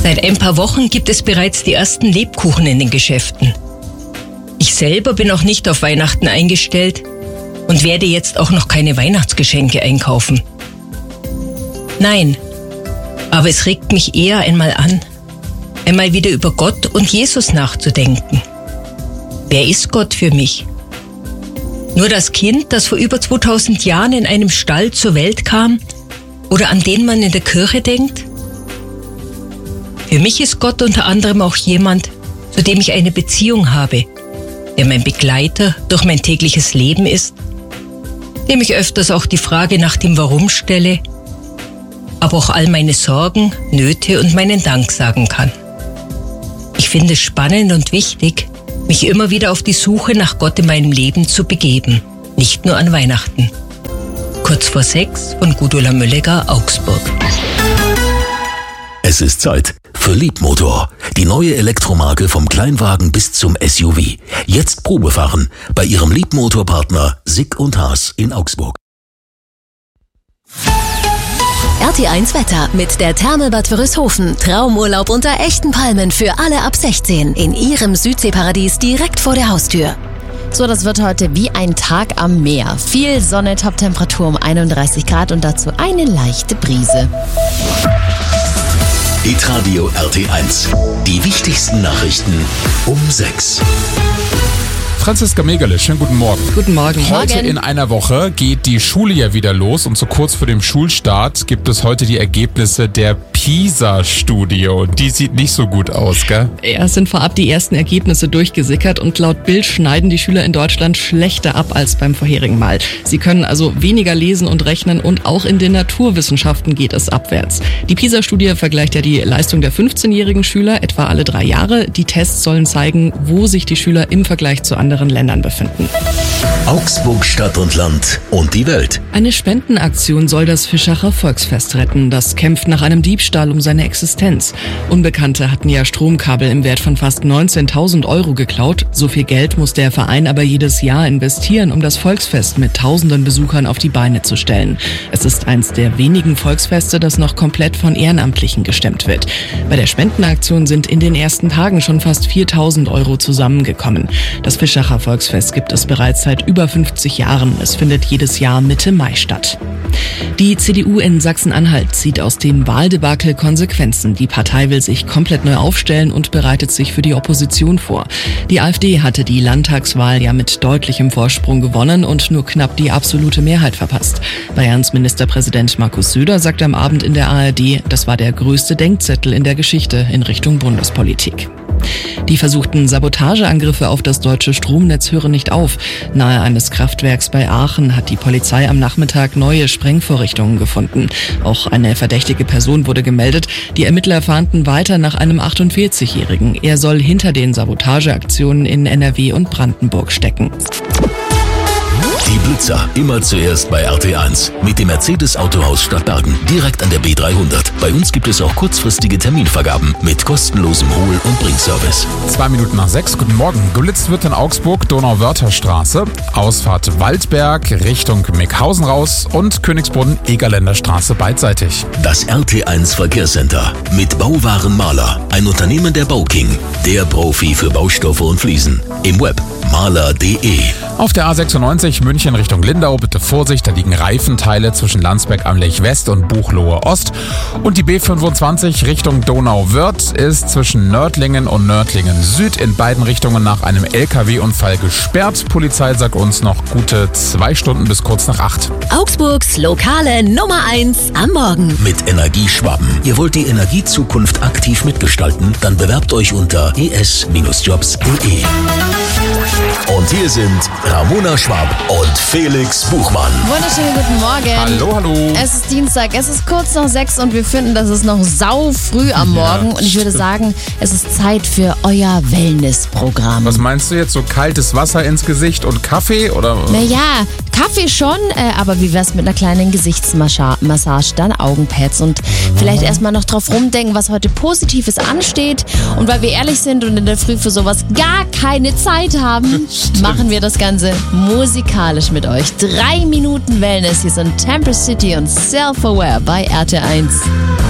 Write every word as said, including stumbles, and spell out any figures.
Seit ein paar Wochen gibt es bereits die ersten Lebkuchen in den Geschäften. Ich selber bin auch nicht auf Weihnachten eingestellt und werde jetzt auch noch keine Weihnachtsgeschenke einkaufen. Nein, aber es regt mich eher einmal an, einmal wieder über Gott und Jesus nachzudenken. Wer ist Gott für mich? Nur das Kind, das vor über zweitausend Jahren in einem Stall zur Welt kam oder an den man in der Kirche denkt? Für mich ist Gott unter anderem auch jemand, zu dem ich eine Beziehung habe, der mein Begleiter durch mein tägliches Leben ist, dem ich öfters auch die Frage nach dem Warum stelle, aber auch all meine Sorgen, Nöte und meinen Dank sagen kann. Ich finde es spannend und wichtig, mich immer wieder auf die Suche nach Gott in meinem Leben zu begeben, nicht nur an Weihnachten. Kurz vor sechs von Gudula Mölleger, Augsburg. Es ist Zeit für Liebmotor, die neue Elektromarke vom Kleinwagen bis zum S U V. Jetzt Probefahren bei Ihrem Liebmotorpartner Sick und Haas in Augsburg. R T eins Wetter mit der Therme Bad Wörishofen. Traumurlaub unter echten Palmen für alle ab sechzehn in Ihrem Südseeparadies direkt vor der Haustür. So, das wird heute wie ein Tag am Meer. Viel Sonne, Toptemperatur um einunddreißig Grad und dazu eine leichte Brise. Hitradio R T eins. Die wichtigsten Nachrichten um sechs. Franziska Megerle, schönen guten Morgen. Guten Morgen. Heute Morgen. in einer Woche geht die Schule ja wieder los und so kurz vor dem Schulstart gibt es heute die Ergebnisse der PISA-Studie. Und die sieht nicht so gut aus, gell? Ja, es sind vorab die ersten Ergebnisse durchgesickert und laut Bild schneiden die Schüler in Deutschland schlechter ab als beim vorherigen Mal. Sie können also weniger lesen und rechnen und auch in den Naturwissenschaften geht es abwärts. Die PISA-Studie vergleicht ja die Leistung der fünfzehnjährigen Schüler etwa alle drei Jahre. Die Tests sollen zeigen, wo sich die Schüler im Vergleich zu anderen Ländern befinden. Augsburg, Stadt und Land und die Welt. Eine Spendenaktion soll das Fischacher Volksfest retten. Das kämpft nach einem Diebstahl um seine Existenz. Unbekannte hatten ja Stromkabel im Wert von fast neunzehntausend Euro geklaut. So viel Geld muss der Verein aber jedes Jahr investieren, um das Volksfest mit tausenden Besuchern auf die Beine zu stellen. Es ist eins der wenigen Volksfeste, das noch komplett von Ehrenamtlichen gestemmt wird. Bei der Spendenaktion sind in den ersten Tagen schon fast viertausend Euro zusammengekommen. Das Fischacher Volksfest gibt es bereits seit über fünfzig Jahren. Es findet jedes Jahr Mitte Mai statt. Die C D U in Sachsen-Anhalt zieht aus dem Wahldebakel Konsequenzen. Die Partei will sich komplett neu aufstellen und bereitet sich für die Opposition vor. Die AfD hatte die Landtagswahl ja mit deutlichem Vorsprung gewonnen und nur knapp die absolute Mehrheit verpasst. Bayerns Ministerpräsident Markus Söder sagt am Abend in der A R D, das war der größte Denkzettel in der Geschichte in Richtung Bundespolitik. Die versuchten Sabotageangriffe auf das deutsche Stromnetz hören nicht auf. Nahe eines Kraftwerks bei Aachen hat die Polizei am Nachmittag neue Sprengvorrichtungen gefunden. Auch eine verdächtige Person wurde gemeldet. Die Ermittler fahnden weiter nach einem achtundvierzigjährigen. Er soll hinter den Sabotageaktionen in N R W und Brandenburg stecken. Die Blitzer immer zuerst bei R T eins mit dem Mercedes-Autohaus Stadtbergen, direkt an der B dreihundert. Bei uns gibt es auch kurzfristige Terminvergaben mit kostenlosem Hol- und Bringservice. Zwei Minuten nach sechs, guten Morgen. Geblitzt wird in Augsburg Donauwörtherstraße, Ausfahrt Waldberg Richtung Meckhausen raus und Königsbrunn-Egerländer Straße beidseitig. Das R T eins Verkehrscenter mit Bauwaren Maler, ein Unternehmen der Bauking, der Profi für Baustoffe und Fliesen. Im Web maler punkt de. Auf der A sechsundneunzig München Richtung Lindau, bitte Vorsicht, da liegen Reifenteile zwischen Landsberg am Lech West und Buchloe Ost. Und die B fünfundzwanzig Richtung Donauwörth ist zwischen Nördlingen und Nördlingen Süd in beiden Richtungen nach einem L K W-Unfall gesperrt. Polizei sagt uns noch gute zwei Stunden bis kurz nach acht. Augsburgs lokale Nummer eins am Morgen. Mit Energieschwaben. Ihr wollt die Energiezukunft aktiv mitgestalten? Dann bewerbt euch unter e s jobs punkt de. Und hier sind Ramona Schwab und Felix Buchmann. Wunderschönen guten Morgen. Hallo, hallo. Es ist Dienstag, es ist kurz nach sechs und wir finden, das ist noch sau früh am Morgen. Ja, und ich würde sagen, es ist Zeit für euer Wellnessprogramm. Was meinst du jetzt? So kaltes Wasser ins Gesicht und Kaffee? Oder? Naja, Kaffee schon, äh, aber wie wär's mit einer kleinen Gesichtsmassage, dann Augenpads und vielleicht erstmal noch drauf rumdenken, was heute Positives ansteht. Und weil wir ehrlich sind und in der Früh für sowas gar keine Zeit haben, machen wir das Ganze musikalisch mit euch. Drei Minuten Wellness, hier sind Temper City und Self-Aware bei R T eins.